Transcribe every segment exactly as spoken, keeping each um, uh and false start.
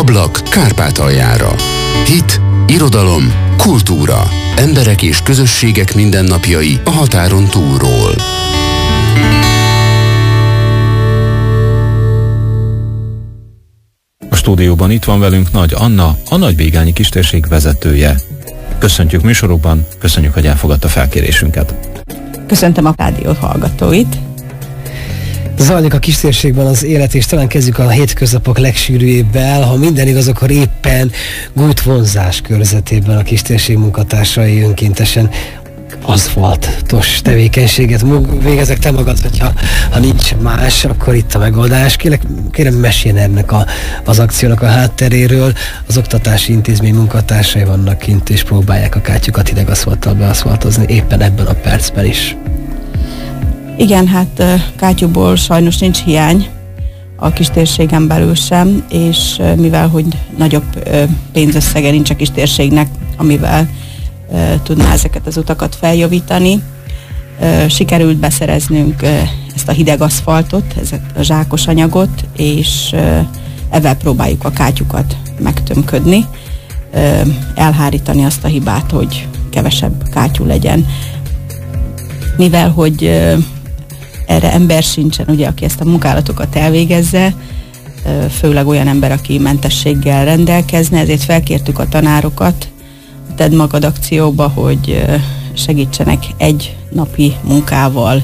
Ablak Kárpátaljára. Hit, irodalom, kultúra. Emberek és közösségek mindennapjai a határon túlról. A stúdióban itt van velünk Nagy Anna, a Nagybégányi Kistérség vezetője. Köszöntjük műsorukban, köszönjük, hogy elfogadta felkérésünket. Köszöntöm a rádió hallgatóit. Zajlik a kistérségben az élet, és talán kezdjük a hétköznapok legsűrűbbel. Ha minden igaz, akkor éppen gútvonzás körzetében a kistérség munkatársai önkéntesen aszfaltos tevékenységet végezek. Te magad, hogyha ha nincs más, akkor itt a megoldás. Kérlek, kérem, meséljen ennek a, az akciónak a hátteréről. Az oktatási intézmény munkatársai vannak kint, és próbálják a kátyukat hideg aszfalttal beaszfaltozni éppen ebben a percben is. Igen, hát kátyúból sajnos nincs hiány a kistérségen belül sem, és mivel hogy nagyobb pénzösszege nincs a kistérségnek, amivel tudná ezeket az utakat feljavítani, sikerült beszereznünk ezt a hideg aszfaltot, ezt a zsákos anyagot, és ezzel próbáljuk a kátyukat megtömködni, elhárítani azt a hibát, hogy kevesebb kátyú legyen. Mivel hogy erre ember sincsen, ugye, aki ezt a munkálatokat elvégezze, főleg olyan ember, aki mentességgel rendelkezne, ezért felkértük a tanárokat a Tedd Magad akcióba, hogy segítsenek egy napi munkával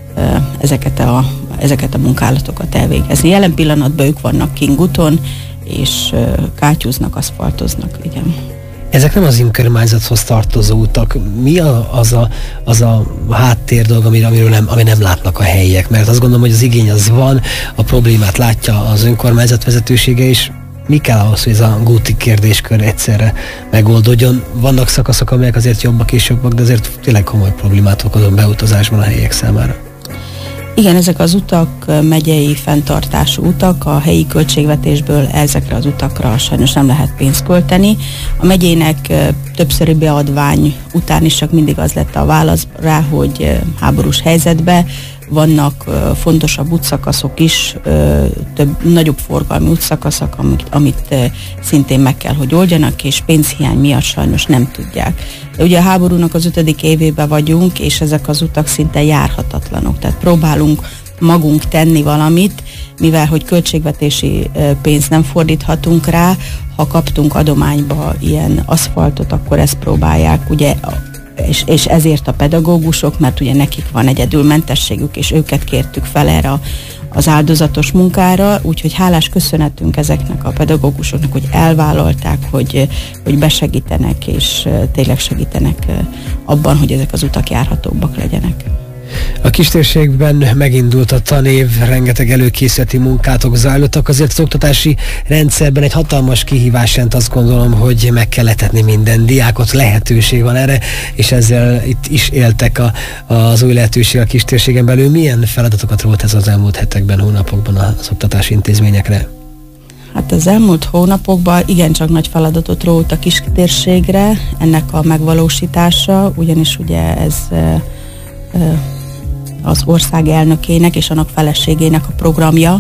ezeket a, ezeket a munkálatokat elvégezni. Jelen pillanatban ők vannak kint úton, és kátyúznak, aszfaltoznak, igen. Ezek nem az önkormányzathoz tartozó utak. Mi a, az, a, az a háttér dolog, amiről nem, ami nem látnak a helyiek? Mert azt gondolom, hogy az igény az van, a problémát látja az önkormányzat vezetősége is. Mi kell ahhoz, hogy ez a gúti kérdéskör egyszerre megoldódjon? Vannak szakaszok, amelyek azért jobbak és jobbak, de azért tényleg komoly problémát okozom beutazásban a helyiek számára. Igen, ezek az utak megyei fenntartású utak, a helyi költségvetésből ezekre az utakra sajnos nem lehet pénzt költeni. A megyének többszöri beadvány után is csak mindig az lett a válasz rá, hogy háborús helyzetben vannak fontosabb útszakaszok is, több, nagyobb forgalmi útszakaszok, amit, amit szintén meg kell, hogy oldjanak, és pénzhiány miatt sajnos nem tudják. De ugye a háborúnak az ötödik évében vagyunk, és ezek az utak szinte járhatatlanok, tehát próbálunk magunk tenni valamit, mivel hogy költségvetési pénzt nem fordíthatunk rá, ha kaptunk adományba ilyen aszfaltot, akkor ezt próbálják, ugye, És, és ezért a pedagógusok, mert ugye nekik van egyedül mentességük, és őket kértük fel erre az áldozatos munkára, úgyhogy hálás köszönetünk ezeknek a pedagógusoknak, hogy elvállalták, hogy, hogy besegítenek, és tényleg segítenek abban, hogy ezek az utak járhatóbbak legyenek. A kistérségben megindult a tanév, rengeteg előkészületi munkátok zajlottak, azért az oktatási rendszerben egy hatalmas kihívás jelent, azt gondolom, hogy meg kell etetni minden diákot, lehetőség van erre, és ezzel itt is éltek a, az új lehetőség a kistérségen belül. Milyen feladatokat volt ez az elmúlt hetekben, hónapokban az oktatási intézményekre? Hát az elmúlt hónapokban igencsak nagy feladatot rólt a kistérségre, ennek a megvalósítása, ugyanis ugye ez e, e, az ország elnökének és annak feleségének a programja,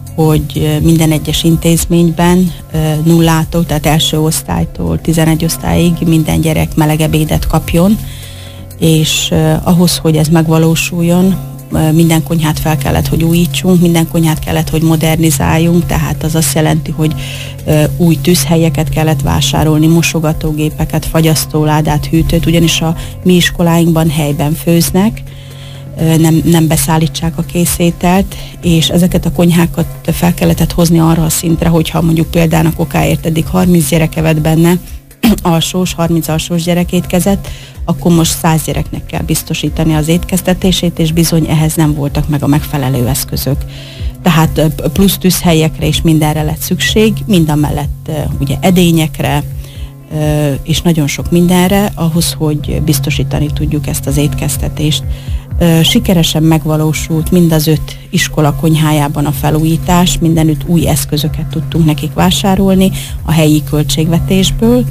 hogy minden egyes intézményben nullától, tehát első osztálytól tizenegy osztályig minden gyerek meleg ebédet kapjon, és ahhoz, hogy ez megvalósuljon, minden konyhát fel kellett, hogy újítsunk, minden konyhát kellett, hogy modernizáljunk, tehát az azt jelenti, hogy új tűzhelyeket kellett vásárolni, mosogatógépeket, fagyasztóládát, hűtőt, ugyanis a mi iskoláinkban helyben főznek, Nem, nem beszállítsák a készételt, és ezeket a konyhákat fel kellett hozni arra a szintre, hogyha mondjuk példának okáért eddig harminc gyereke vett benne, alsós, harminc alsós gyerek étkezett, akkor most száz gyereknek kell biztosítani az étkeztetését, és bizony ehhez nem voltak meg a megfelelő eszközök. Tehát plusz tűzhelyekre és mindenre lett szükség, mindamellett ugye edényekre, és nagyon sok mindenre, ahhoz, hogy biztosítani tudjuk ezt az étkeztetést. Sikeresen megvalósult mind az öt iskola konyhájában a felújítás, mindenütt új eszközöket tudtunk nekik vásárolni a helyi költségvetésből,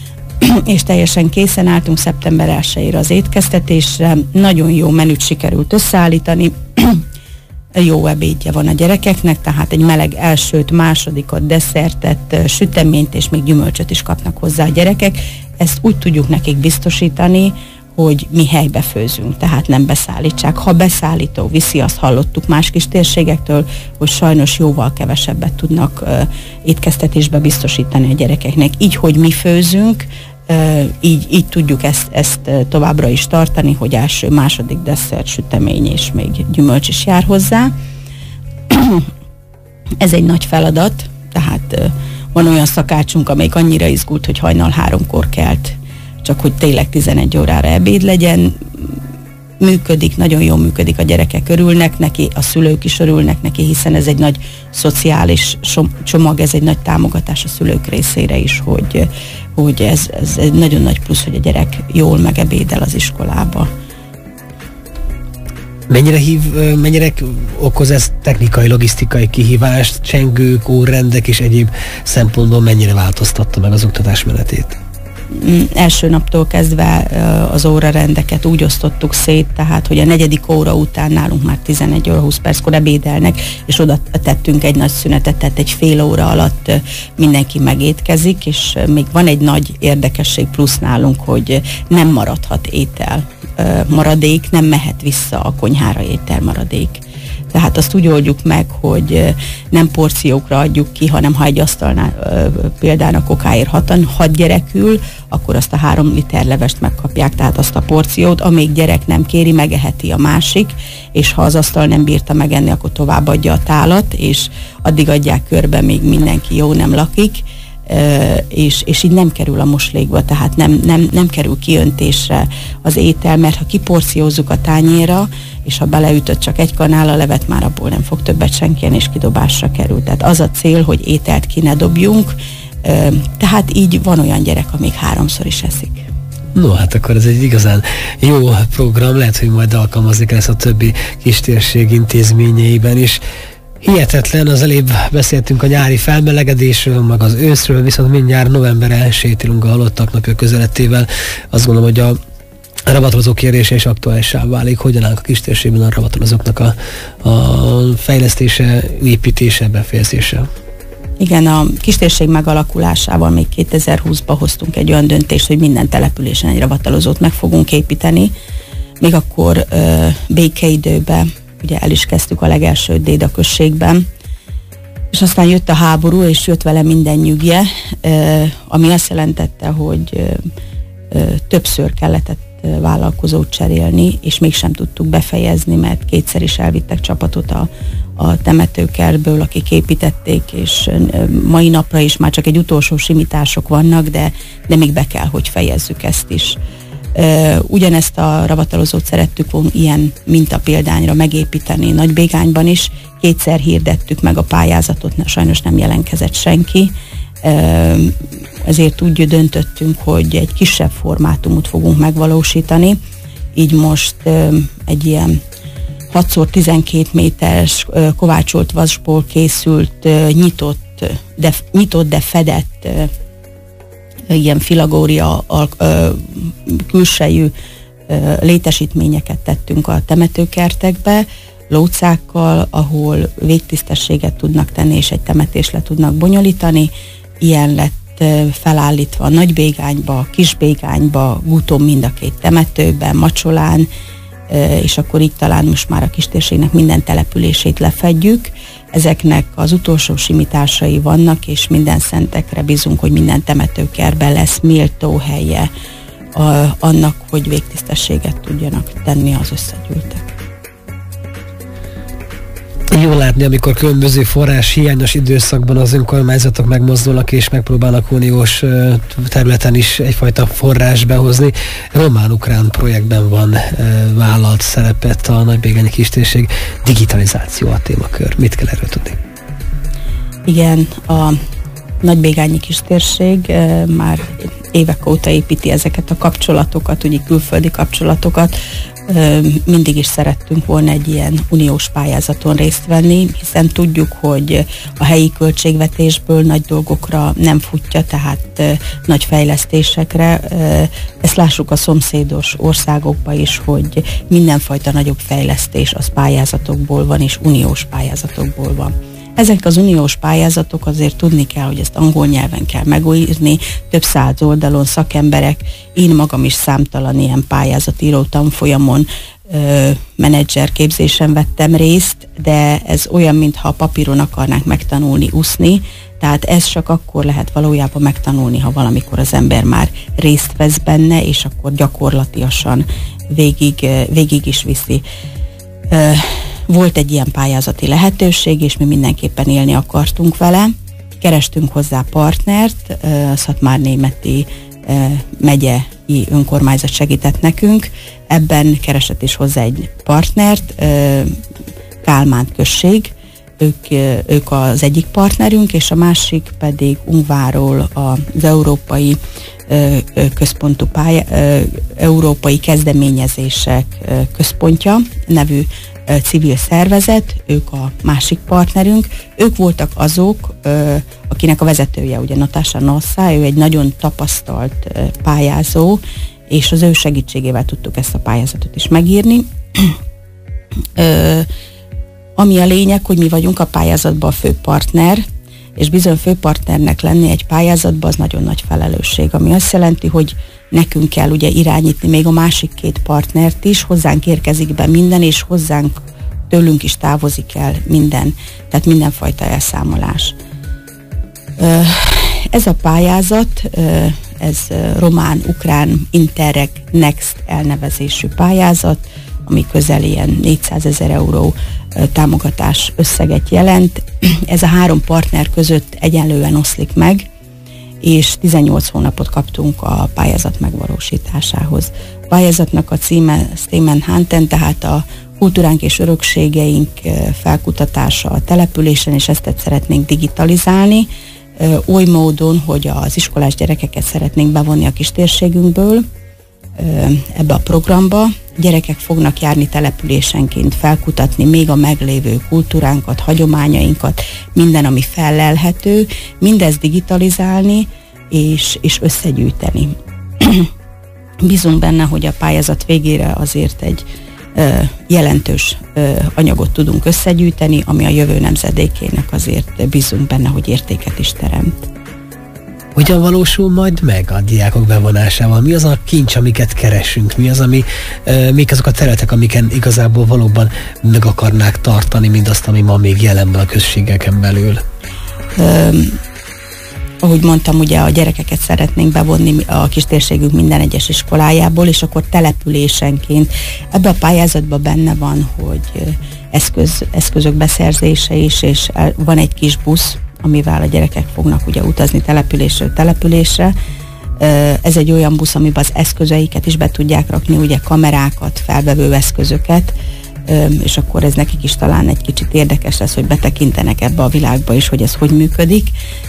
és teljesen készen álltunk szeptember elsejére az étkeztetésre. Nagyon jó menüt sikerült összeállítani. jó ebédje van a gyerekeknek, tehát egy meleg elsőt, másodikat, desszertet, süteményt és még gyümölcsöt is kapnak hozzá a gyerekek. Ezt úgy tudjuk nekik biztosítani, hogy mi helybe főzünk, tehát nem beszállítsák. Ha beszállító viszi, azt hallottuk más kis térségektől, hogy sajnos jóval kevesebbet tudnak uh, étkeztetésbe biztosítani a gyerekeknek. Így, hogy mi főzünk, uh, így, így tudjuk ezt, ezt uh, továbbra is tartani, hogy első, második desszert, sütemény és még gyümölcs is jár hozzá. Ez egy nagy feladat, tehát uh, van olyan szakácsunk, amelyik annyira izgult, hogy hajnal háromkor kelt, csak hogy tényleg tizenegy órára ebéd legyen. Működik, nagyon jól működik, a gyerekek örülnek neki, a szülők is örülnek neki, hiszen ez egy nagy szociális csomag, ez egy nagy támogatás a szülők részére is, hogy, hogy ez, ez egy nagyon nagy plusz, hogy a gyerek jól megebédel az iskolába. Mennyire hív, mennyire okoz ez technikai, logisztikai kihívást, csengők, órendek és egyéb szempontból mennyire változtatta meg az oktatás menetét? Első naptól kezdve az órarendeket úgy osztottuk szét, tehát, hogy a negyedik óra után nálunk már tizenegy óra húsz perckor ebédelnek, és oda tettünk egy nagy szünetet, tehát egy fél óra alatt mindenki megétkezik, és még van egy nagy érdekesség plusz nálunk, hogy nem maradhat étel maradék, nem mehet vissza a konyhára étel maradék. Tehát azt úgy oldjuk meg, hogy nem porciókra adjuk ki, hanem ha egy asztalnál például a kokáért hatan, hat gyerek ül, akkor azt a három liter levest megkapják, tehát azt a porciót, amíg gyerek nem kéri, megeheti a másik, és ha az asztal nem bírta megenni, akkor továbbadja a tálat, és addig adják körbe, még mindenki jó nem lakik, és, és így nem kerül a moslékba, tehát nem, nem, nem kerül kiöntésre az étel, mert ha kiporciózzuk a tányérra, és ha beleütött csak egy kanál a levet, már abból nem fog többet senki enni, és kidobásra kerül. Tehát az a cél, hogy ételt ki ne dobjunk, tehát így van olyan gyerek, amíg háromszor is eszik. No, hát akkor ez egy igazán jó program, lehet, hogy majd alkalmazni lesz a többi kistérség intézményeiben is. Hihetetlen, az elébb beszéltünk a nyári felmelegedésről, meg az őszről, viszont mindjárt november elsejét írunk a halottak napja közelettével. Azt gondolom, hogy a ravatalozók kérdése is aktuálissá válik. Hogyan állnak a kistérségben a ravatalozóknak a, a fejlesztése, építése, befejezése? Igen, a kistérség megalakulásával még kétezer-húszban hoztunk egy olyan döntést, hogy minden településen egy ravatalozót meg fogunk építeni. Még akkor ö, békeidőben ugye el is kezdtük a legelső Déda községben, és aztán jött a háború, és jött vele minden nyügje, ami azt jelentette, hogy többször kellett vállalkozót cserélni, és mégsem tudtuk befejezni, mert kétszer is elvittek csapatot a, a temetőkertből, akik építették, és mai napra is már csak egy utolsó simítások vannak, de, de még be kell, hogy fejezzük ezt is. Uh, ugyanezt a ravatalozót szerettük volna ilyen mintapéldányra megépíteni Nagybégányban is. Kétszer hirdettük meg a pályázatot, sajnos nem jelentkezett senki. Uh, ezért úgy döntöttünk, hogy egy kisebb formátumot fogunk megvalósítani. Így most uh, egy ilyen hat szor tizenkét méteres uh, kovácsolt vasból készült, uh, nyitott, de, nyitott, de fedett uh, ilyen filagória a, ö, külsejű ö, létesítményeket tettünk a temetőkertekbe, lócákkal, ahol végtisztességet tudnak tenni, és egy temetést le tudnak bonyolítani. Ilyen lett ö, felállítva Nagybégányba, Kisbégányba, Guton mind a két temetőben, Macsolán, ö, és akkor így talán most már a kistérségnek minden települését lefedjük. Ezeknek az utolsó simításai vannak, és minden szentekre bízunk, hogy minden temetőkerben lesz méltó helye a, annak, hogy végtisztességet tudjanak tenni az összegyűltek. Jól látni, amikor különböző forrás hiányos időszakban az önkormányzatok megmozdulnak és megpróbálnak uniós területen is egyfajta forrás behozni. Román-ukrán projektben van vállalt szerepet a Nagybégányi kistérség. Digitalizáció a témakör. Mit kell erről tudni? Igen, a Nagybégányi kistérség már évek óta építi ezeket a kapcsolatokat, ugye külföldi kapcsolatokat, mindig is szerettünk volna egy ilyen uniós pályázaton részt venni, hiszen tudjuk, hogy a helyi költségvetésből nagy dolgokra nem futja, tehát nagy fejlesztésekre. Ezt lássuk a szomszédos országokban is, hogy mindenfajta nagyobb fejlesztés az pályázatokból van, és uniós pályázatokból van. Ezek az uniós pályázatok azért tudni kell, hogy ezt angol nyelven kell megírni, több száz oldalon szakemberek, én magam is számtalan ilyen pályázatíró tanfolyamon, ö, menedzser képzésen vettem részt, de ez olyan, mintha a papíron akarnánk megtanulni úszni, tehát ez csak akkor lehet valójában megtanulni, ha valamikor az ember már részt vesz benne, és akkor gyakorlatiasan végig, végig is viszi. Ö, Volt egy ilyen pályázati lehetőség, és mi mindenképpen élni akartunk vele. Kerestünk hozzá partnert, a Szatmárnémeti megyei önkormányzat segített nekünk. Ebben keresett is hozzá egy partnert, Kálmán község. Ők, ők az egyik partnerünk, és a másik pedig Ungvárról az Európai Központú pálya, Európai Kezdeményezések Központja nevű civil szervezet, ők a másik partnerünk. Ők voltak azok, akinek a vezetője, ugye Natasha Nossa, ő egy nagyon tapasztalt pályázó, és az ő segítségével tudtuk ezt a pályázatot is megírni. Ami a lényeg, hogy mi vagyunk a pályázatban a főpartner, és bizony főpartnernek lenni egy pályázatban az nagyon nagy felelősség, ami azt jelenti, hogy nekünk kell ugye irányítni még a másik két partnert is, hozzánk érkezik be minden, és hozzánk tőlünk is távozik el minden, tehát mindenfajta elszámolás. Ez a pályázat, ez román-ukrán Interreg Next elnevezésű pályázat, ami közel ilyen négyszázezer euró támogatás összeget jelent. Ez a három partner között egyenlően oszlik meg, és tizennyolc hónapot kaptunk a pályázat megvalósításához. A pályázatnak a címe Stémen Hanten, tehát a kultúránk és örökségeink felkutatása a településen, és ezt szeretnénk digitalizálni, oly módon, hogy az iskolás gyerekeket szeretnénk bevonni a kistérségünkből ebbe a programba. Gyerekek fognak járni településenként felkutatni még a meglévő kultúránkat, hagyományainkat, minden, ami fellelhető, mindezt digitalizálni és, és összegyűjteni. Bízunk benne, hogy a pályázat végére azért egy ö, jelentős ö, anyagot tudunk összegyűjteni, ami a jövő nemzedékének azért bízunk benne, hogy értéket is teremt. Hogyan valósul majd meg a diákok bevonásával? Mi az a kincs, amiket keresünk? Mi az, ami, uh, mik azok a területek, amiken igazából valóban meg akarnák tartani mindazt, ami ma még jelen van a községeken belül? Um, ahogy mondtam, ugye a gyerekeket szeretnénk bevonni a kistérségünk minden egyes iskolájából, és akkor településenként ebbe a pályázatban benne van, hogy eszköz, eszközök beszerzése is, és van egy kis busz, amivel a gyerekek fognak ugye utazni településről településre. Ez egy olyan busz, amiben az eszközeiket is be tudják rakni, ugye kamerákat, felvevő eszközöket, és akkor ez nekik is talán egy kicsit érdekes lesz, hogy betekintenek ebbe a világba is, hogy ez hogy működik.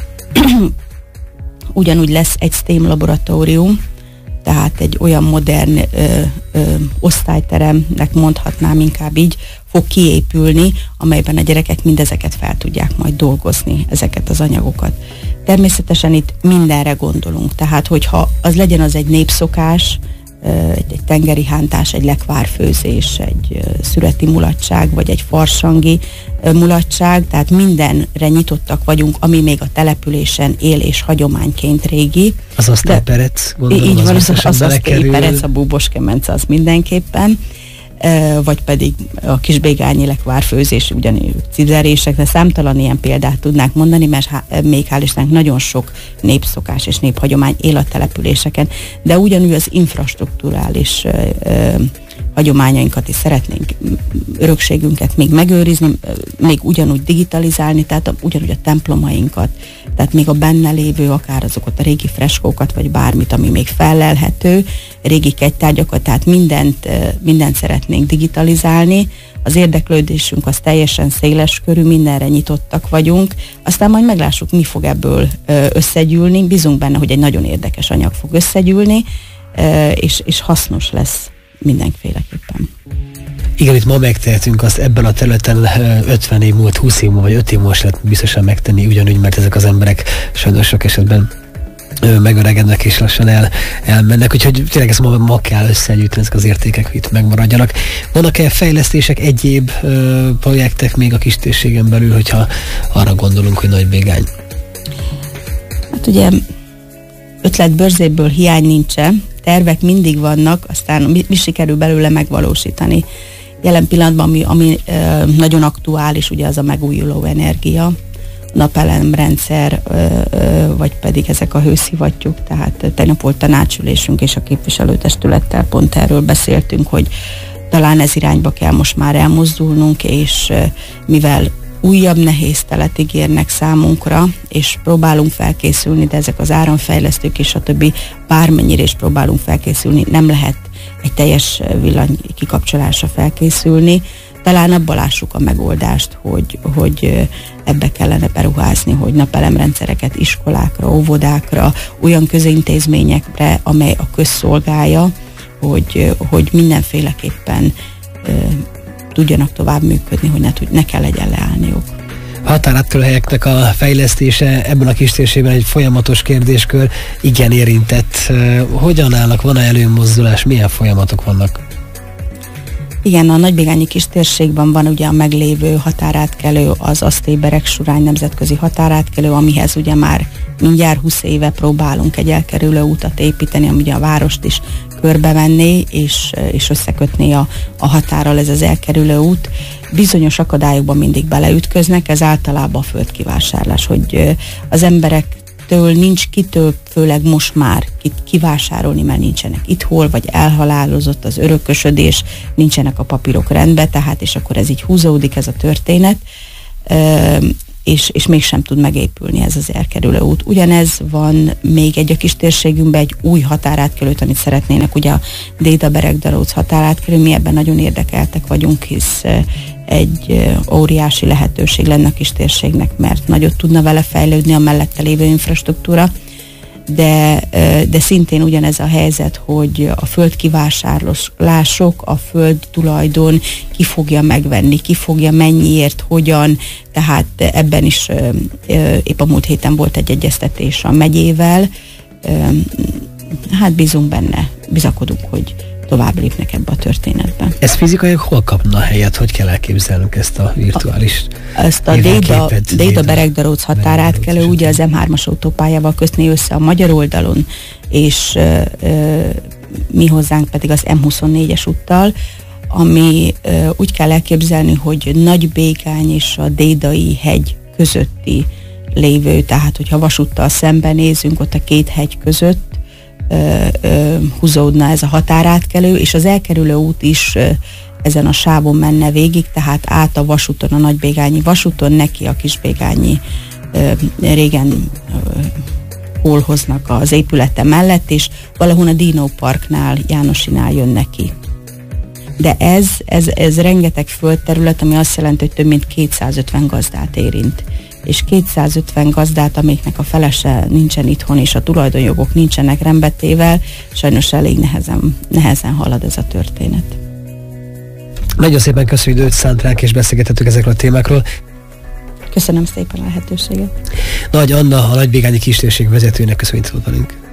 Ugyanúgy lesz egy STEAM laboratórium, tehát egy olyan modern ö, ö, osztályteremnek mondhatnám inkább így, fog kiépülni, amelyben a gyerekek mindezeket fel tudják majd dolgozni, ezeket az anyagokat. Természetesen itt mindenre gondolunk, tehát hogyha az legyen az egy népszokás, egy, egy tengeri hántás, egy lekvárfőzés, egy szüreti mulatság, vagy egy farsangi mulatság, tehát mindenre nyitottak vagyunk, ami még a településen él és hagyományként régi. Az asztályperec, gondolom, így az van, az, az asztályperec, a búbos kemence, az mindenképpen, vagy pedig a kisbégányi lekvárfőzés, ugyanúgy cizerések, de számtalan ilyen példát tudnánk mondani, mert há- még hál' Istennek nagyon sok népszokás és néphagyomány él a településeken, de ugyanúgy az infrastrukturális ö, ö, hagyományainkat is szeretnénk, örökségünket még megőrizni, még ugyanúgy digitalizálni, tehát a, ugyanúgy a templomainkat, tehát még a benne lévő, akár azokat a régi freskókat, vagy bármit, ami még fellelhető, régi kegytárgyakat, tehát mindent, mindent szeretnénk digitalizálni. Az érdeklődésünk az teljesen széles körű, mindenre nyitottak vagyunk, aztán majd meglássuk, mi fog ebből összegyűlni. Bízunk benne, hogy egy nagyon érdekes anyag fog összegyűlni, és, és hasznos lesz mindenféleképpen. Igen, itt ma megtehetünk azt ebben a területen ötven év múlt, húsz év múlt, vagy öt év múlt lehet biztosan megtenni ugyanúgy, mert ezek az emberek sajnos sok esetben megöregednek és lassan el, elmennek, úgyhogy tényleg ezt ma, ma kell összegyűjteni, ezek az értékek, hogy itt megmaradjanak. Vannak-e fejlesztések, egyéb ö, projektek még a kistérségen belül, hogyha arra gondolunk, hogy Nagybégány? Hát ugye ötletbörzéből hiány nincsen, tervek mindig vannak, aztán mi, mi sikerül belőle megvalósítani. Jelen pillanatban, ami, ami ö, nagyon aktuális, ugye az a megújuló energia, napelemrendszer, ö, ö, vagy pedig ezek a hőszivattyúk, tehát tegnap volt tanácsülésünk, és a képviselőtestülettel pont erről beszéltünk, hogy talán ez irányba kell most már elmozdulnunk, és ö, mivel újabb nehéz telet ígérnek számunkra, és próbálunk felkészülni, de ezek az áramfejlesztők és a többi bármennyire is próbálunk felkészülni, nem lehet egy teljes villany kikapcsolásra felkészülni. Talán abban lássuk a megoldást, hogy, hogy ebbe kellene beruházni, hogy napelemrendszereket iskolákra, óvodákra, olyan közintézményekre, amely a közszolgálja, hogy, hogy mindenféleképpen tudjanak tovább működni, hogy ne, ne kell legyen leállniuk. Határátkelőhelyeknek a fejlesztése ebben a kistérségben egy folyamatos kérdéskör, igen érintett. Hogyan állnak, van-e előmozdulás, milyen folyamatok vannak? Igen, a Nagybégányi kistérségben van ugye a meglévő határátkelő, az Asztébereg-Surány nemzetközi határátkelő, amihez ugye már mindjárt húsz éve próbálunk egy elkerülő utat építeni, ami ugye a várost is körbevenné, és, és összekötné a, a határral ez az elkerülő út. Bizonyos akadályokban mindig beleütköznek, ez általában a földkivásárlás, hogy az emberektől nincs kitől, főleg most már kivásárolni, mert nincsenek itt hol, vagy elhalálozott az örökösödés, nincsenek a papírok rendben, tehát és akkor ez így húzódik ez a történet, és, és mégsem tud megépülni ez az elkerülő út. Ugyanez van még egy a kistérségünkben, egy új határátkelőt, amit szeretnének, ugye a Déda-Beregdaróc határátkelő, mi ebben nagyon érdekeltek vagyunk, hisz egy óriási lehetőség lenne a kistérségnek, mert nagyot tudna vele fejlődni a mellette lévő infrastruktúra, de, de szintén ugyanez a helyzet, hogy a földkivásárlások, a föld tulajdon ki fogja megvenni, ki fogja mennyiért, hogyan, tehát ebben is épp a múlt héten volt egy egyeztetés a megyével, hát bízunk benne, bizakodunk, hogy tovább lépnek ebbe a történetbe. Ez fizikailag hol kapna helyet? Hogy kell elképzelnünk ezt a virtuális a, Ezt a Déda-Beregdaróc határátkelő, ugye az em hármas autópályával kötné össze a magyar oldalon, és ö, ö, mi hozzánk pedig az em huszonnégyes úttal, ami ö, úgy kell elképzelni, hogy Nagybégány és a Dédai hegy közötti lévő, tehát hogyha vasúttal szembenézünk, ott a két hegy között Ö, ö, húzódna ez a határátkelő, és az elkerülő út is ö, ezen a sávon menne végig, tehát át a vasúton, a Nagybégányi vasúton, neki a Kisbégányi ö, régen ö, hol hoznak az épülete mellett, és valahol a Dino Parknál, Jánosinál jön neki. De ez, ez, ez rengeteg földterület, ami azt jelenti, hogy több mint kétszázötven gazdát érint. És kétszázötven gazdát, amiknek a felese nincsen itthon, és a tulajdonjogok nincsenek rendbetével, sajnos elég nehezen, nehezen halad ez a történet. Nagyon szépen köszönjük, hogy időt szánt ránk, és beszélgetettük ezekről a témákról. Köszönöm szépen a lehetőséget. Nagy Anna, a Nagybégányi kistérség vezetőjének köszönjük, hogy itt volt velünk.